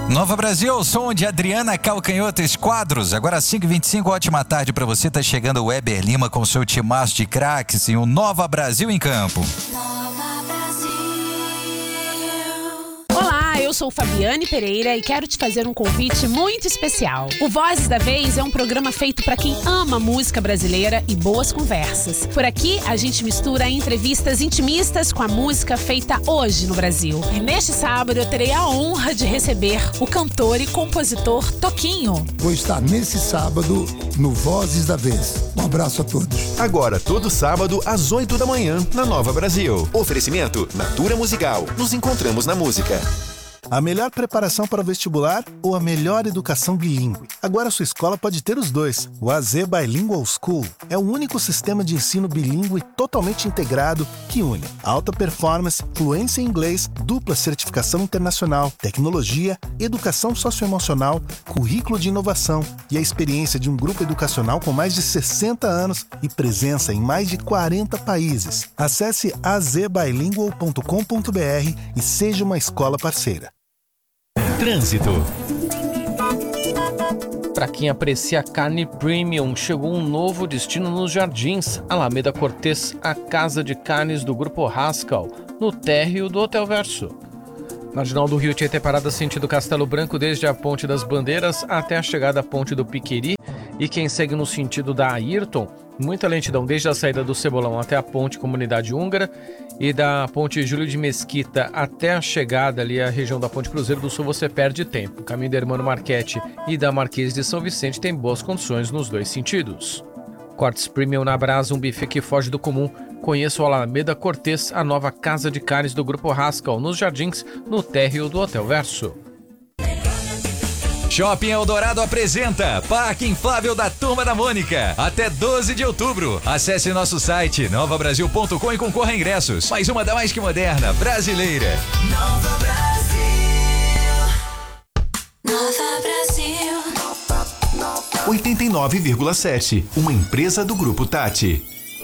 Nova Brasil, o som de Adriana Calcanhoto Esquadros. Agora 5h25, ótima tarde pra você. Tá chegando o Weber Lima com seu timaço de craques e o Nova Brasil em campo. Nova Brasil. Olá, eu sou Fabiane Pereira e quero te fazer um convite muito especial. O Vozes da Vez é um programa feito para quem ama música brasileira e boas conversas. Por aqui, a gente mistura entrevistas intimistas com a música feita hoje no Brasil. E neste sábado eu terei a honra de receber o cantor e compositor Toquinho. Vou estar nesse sábado no Vozes da Vez. Um abraço a todos. Agora, todo sábado, às 8 da manhã, na Nova Brasil. Oferecimento Natura Musical. Nos encontramos na música. A melhor preparação para o vestibular ou a melhor educação bilíngue? Agora sua escola pode ter os dois. O AZ Bilingual School é o único sistema de ensino bilíngue totalmente integrado que une alta performance, fluência em inglês, dupla certificação internacional, tecnologia, educação socioemocional, currículo de inovação e a experiência de um grupo educacional com mais de 60 anos e presença em mais de 40 países. Acesse azbilingual.com.br e seja uma escola parceira. Trânsito. Para quem aprecia carne premium, chegou um novo destino nos Jardins, Alameda Cortês, a casa de carnes do Grupo Haskell, no térreo do Hotel Verso. Marginal do Rio Tietê parada sentido Castelo Branco desde a Ponte das Bandeiras até a chegada à Ponte do Piqueri, e quem segue no sentido da Ayrton, muita lentidão desde a saída do Cebolão até a Ponte Comunidade Húngara e da Ponte Júlio de Mesquita até a chegada ali à região da Ponte Cruzeiro do Sul você perde tempo. O caminho da Hermano Marchetti e da Marquês de São Vicente tem boas condições nos dois sentidos. Cortes Premium na Brasa, um buffet que foge do comum. Conheça o Alameda Cortês, a nova casa de carnes do Grupo Haskell, nos Jardins, no térreo do Hotel Verso. Shopping Eldorado apresenta Parque Inflável da Turma da Mônica. Até 12 de outubro. Acesse nosso site novabrasil.com e concorra a ingressos. Mais uma da mais que moderna, brasileira. Nova Brasil. Nova Brasil. 89,7. Uma empresa do Grupo Tati.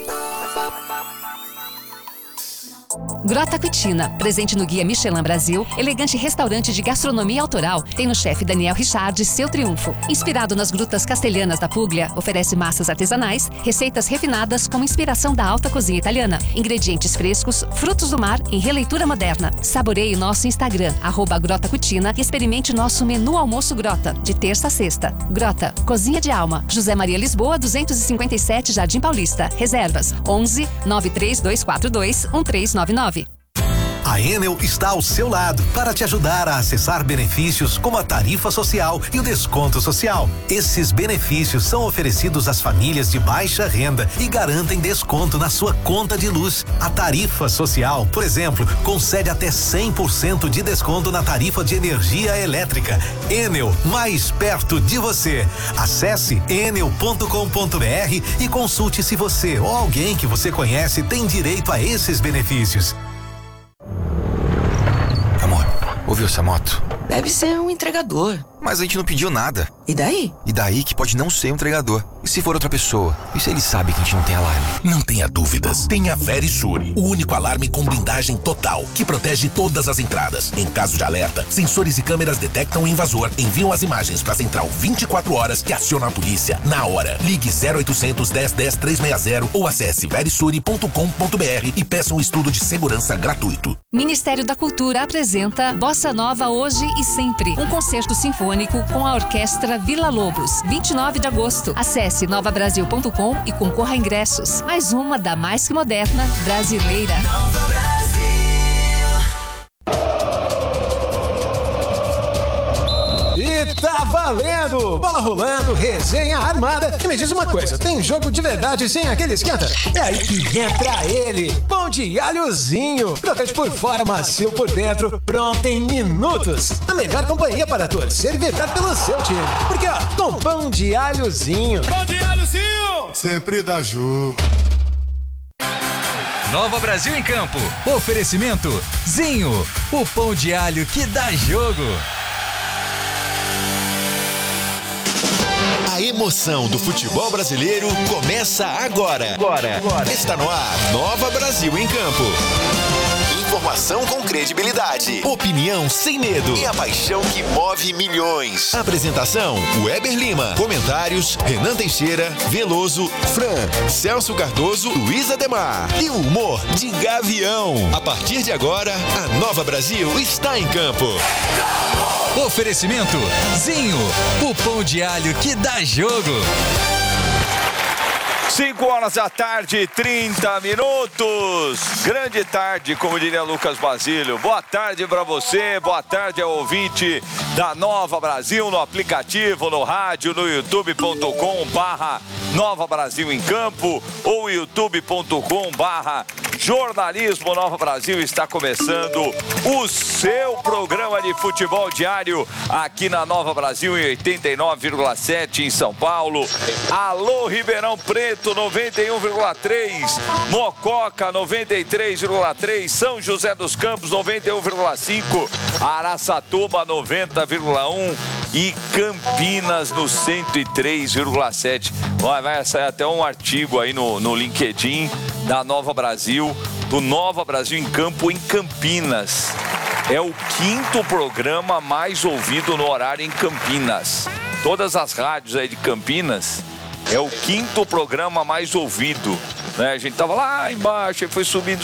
Grota Cucina, presente no Guia Michelin Brasil, elegante restaurante de gastronomia autoral, tem no chefe Daniel Richard seu triunfo. Inspirado nas grutas castelhanas da Puglia, oferece massas artesanais, receitas refinadas com inspiração da alta cozinha italiana, ingredientes frescos, frutos do mar em releitura moderna. Saboreie nosso Instagram, @Grota Cucina, e experimente nosso menu almoço Grota, de terça a sexta. Grota, Cozinha de Alma, José Maria Lisboa, 257, Jardim Paulista. Reservas 11 93242 1399. A Enel está ao seu lado para te ajudar a acessar benefícios como a tarifa social e o desconto social. Esses benefícios são oferecidos às famílias de baixa renda e garantem desconto na sua conta de luz. A tarifa social, por exemplo, concede até 100% de desconto na tarifa de energia elétrica. Enel, mais perto de você. Acesse enel.com.br e consulte se você ou alguém que você conhece tem direito a esses benefícios. Ouviu essa moto? Deve ser um entregador. Mas a gente não pediu nada. E daí? E daí que pode não ser um entregador. E se for outra pessoa? E se ele sabe que a gente não tem alarme? Não tenha dúvidas. Tenha a Verisure, o único alarme com blindagem total, que protege todas as entradas. Em caso de alerta, sensores e câmeras detectam o invasor, enviam as imagens para a central 24 horas que aciona a polícia na hora. Ligue 0800 10 10 360 ou acesse verisure.com.br e peça um estudo de segurança gratuito. Ministério da Cultura apresenta Bossa Nova Hoje e Sempre, um concerto sinfônico com a Orquestra Vila Lobos, 29 de agosto. Acesse novabrasil.com e concorra a ingressos. Mais uma da mais que moderna brasileira. Nova Brasil. E tá valendo! Bola rolando, resenha armada. E me diz uma coisa, tem jogo de verdade sem aquele esquenta? É aí que entra ele, pão de alhozinho. Crocante por fora, macio por dentro, pronto em minutos. A melhor companhia para torcer e vibrar pelo seu time. Porque ó, com pão de alhozinho. Pão de alhozinho! Sempre dá jogo. Nova Brasil em campo. Oferecimento Zinho, o pão de alho que dá jogo. A emoção do futebol brasileiro começa agora. Está no ar, Nova Brasil em Campo. Informação com credibilidade. Opinião sem medo. E a paixão que move milhões. Apresentação: Weber Lima. Comentários: Renan Teixeira, Veloso, Fran, Celso Cardoso, Luiz Ademar. E o humor de Gavião. A partir de agora, a Nova Brasil está em campo. Oferecimento Zinho, o pão de alho que dá jogo. 5h, 30 minutos. Grande tarde, como diria Lucas Basílio. Boa tarde para você, boa tarde ao ouvinte da Nova Brasil, no aplicativo, no rádio, no youtube.com/Nova Brasil em Campo ou youtube.com/Jornalismo Nova Brasil. Está começando o seu programa de futebol diário aqui na Nova Brasil em 89,7 em São Paulo. Alô, Ribeirão Preto, 91,3, Mococa, 93,3, São José dos Campos, 91,5, Araçatuba, 90,1 e Campinas no 103,7. Vai sair até um artigo aí no LinkedIn da Nova Brasil, do Nova Brasil em Campo em Campinas. É o 5º programa mais ouvido no horário em Campinas. Todas as rádios aí de Campinas, é o 5º programa mais ouvido, né? A gente tava lá embaixo e foi subindo,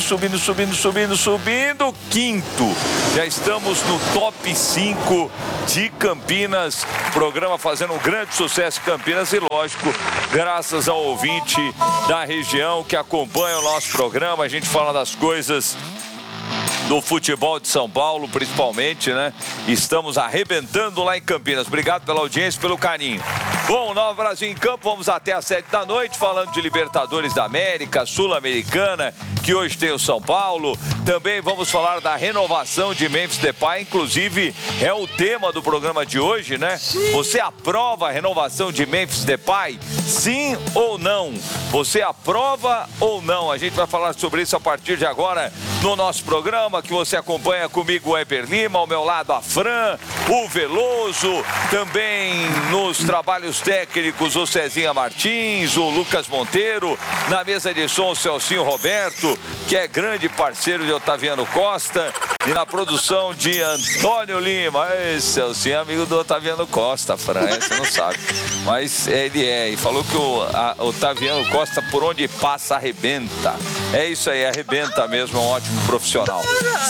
5º. Já estamos no top 5 de Campinas. Programa fazendo um grande sucesso em Campinas e, lógico, graças ao ouvinte da região que acompanha o nosso programa. A gente fala das coisas do futebol de São Paulo, principalmente, né? Estamos arrebentando lá em Campinas. Obrigado pela audiência, pelo carinho. Bom, Nova Brasil em Campo, vamos até às 7 da noite, falando de Libertadores da América, Sul-Americana, que hoje tem o São Paulo. Também vamos falar da renovação de Memphis Depay, inclusive é o tema do programa de hoje, né? Você aprova a renovação de Memphis Depay? Sim ou não? Você aprova ou não? A gente vai falar sobre isso a partir de agora no nosso programa, que você acompanha comigo, o Weber Lima, ao meu lado a Fran, o Veloso, também nos trabalhos técnicos o Cezinha Martins, o Lucas Monteiro, na mesa de som o Celcinho Roberto, que é grande parceiro de Otaviano Costa, e na produção de Antônio Lima. Esse Celcinho é amigo do Otaviano Costa, Fran, você não sabe, mas ele é, e falou que o Otaviano Costa, por onde passa, arrebenta. É isso aí, arrebenta mesmo, é um ótimo profissional.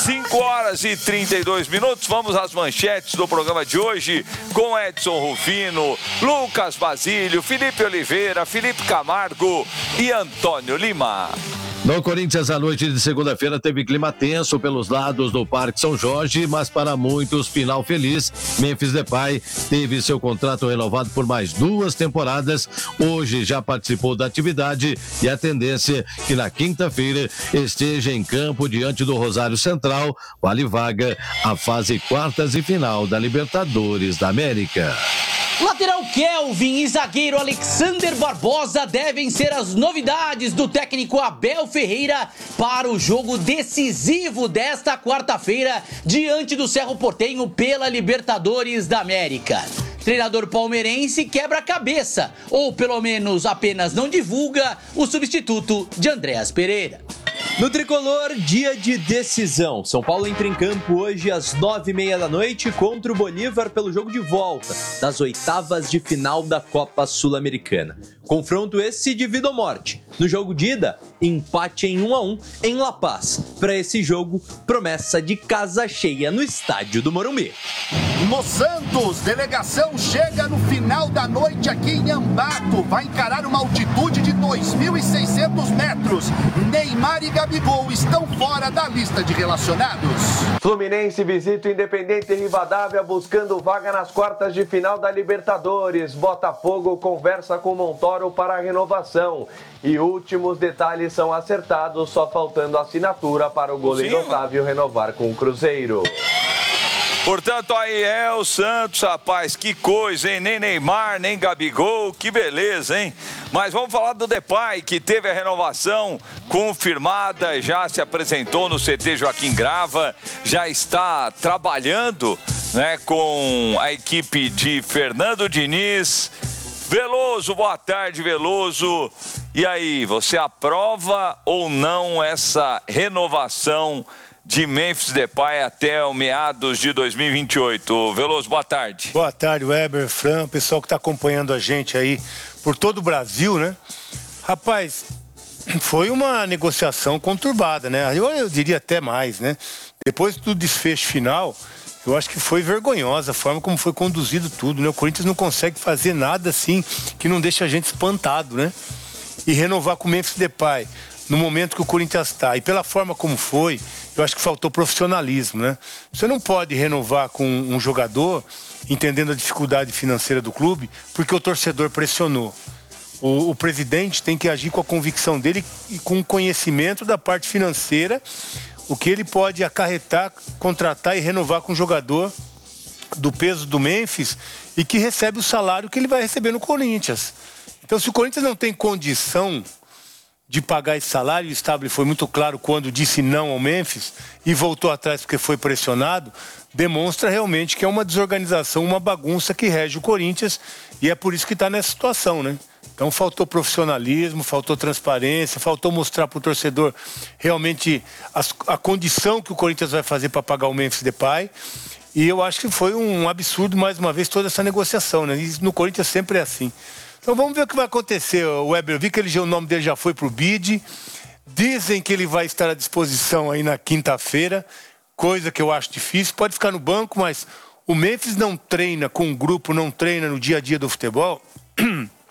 5h32, vamos às manchetes do programa de hoje com Edson Rufino, Lucas Basílio, Felipe Oliveira, Felipe Camargo e Antônio Lima. No Corinthians, a noite de segunda-feira teve clima tenso pelos lados do Parque São Jorge, mas para muitos, final feliz. Memphis Depay teve seu contrato renovado por mais 2 temporadas. Hoje já participou da atividade e a tendência é que na quinta-feira esteja em campo diante do Rosário Central. Vale vaga a fase quartas e final da Libertadores da América. Lateral Kelvin e zagueiro Alexander Barbosa devem ser as novidades do técnico Abel Ferreira para o jogo decisivo desta quarta-feira diante do Cerro Porteño pela Libertadores da América. Treinador palmeirense quebra a cabeça, ou pelo menos apenas não divulga, o substituto de Andréas Pereira. No Tricolor, dia de decisão. São Paulo entra em campo hoje às 9h30 da noite contra o Bolívar pelo jogo de volta das oitavas de final da Copa Sul-Americana. Confronto esse de vida ou morte. No jogo de ida, empate em 1-1 em La Paz. Para esse jogo, promessa de casa cheia no estádio do Morumbi. No Santos, delegação chega no final da noite aqui em Ambato. Vai encarar uma altitude de 2.600 metros. Neymar e Gabigol estão fora da lista de relacionados. Fluminense visita o Independente Rivadavia buscando vaga nas quartas de final da Libertadores. Botafogo conversa com Montoro para a renovação. E últimos detalhes são acertados, só faltando assinatura para o goleiro Otávio renovar com o Cruzeiro. Portanto, aí é o Santos, rapaz, que coisa, hein? Nem Neymar, nem Gabigol, que beleza, hein? Mas vamos falar do Depay, que teve a renovação confirmada, já se apresentou no CT Joaquim Grava, já está trabalhando, né, com a equipe de Fernando Diniz. Veloso, boa tarde, Veloso. E aí, você aprova ou não essa renovação de Memphis Depay até o meados de 2028. Veloso, boa tarde. Boa tarde, Weber, Fran, pessoal que está acompanhando a gente aí por todo o Brasil, né? Rapaz, foi uma negociação conturbada, né? Eu diria até mais, né? Depois do desfecho final, eu acho que foi vergonhosa a forma como foi conduzido tudo, né? O Corinthians não consegue fazer nada assim que não deixa a gente espantado, né? E renovar com o Memphis Depay no momento que o Corinthians está. E pela forma como foi, eu acho que faltou profissionalismo, né? Você não pode renovar com um jogador, entendendo a dificuldade financeira do clube, porque o torcedor pressionou. O presidente tem que agir com a convicção dele e com o conhecimento da parte financeira, o que ele pode acarretar, contratar e renovar com um jogador do peso do Memphis e que recebe o salário que ele vai receber no Corinthians. Então, se o Corinthians não tem condição de pagar esse salário, o Stabile foi muito claro quando disse não ao Memphis e voltou atrás porque foi pressionado, demonstra realmente que é uma desorganização, uma bagunça que rege o Corinthians e é por isso que está nessa situação, né? Então faltou profissionalismo, faltou transparência, faltou mostrar para o torcedor realmente a condição que o Corinthians vai fazer para pagar o Memphis Depay. E eu acho que foi um absurdo, mais uma vez, toda essa negociação, né? E no Corinthians sempre é assim. Então vamos ver o que vai acontecer, Weber. Eu vi que o nome dele já foi pro BID. Dizem que ele vai estar à disposição aí na quinta-feira, coisa que eu acho difícil. Pode ficar no banco, mas o Memphis não treina com o grupo, não treina no dia a dia do futebol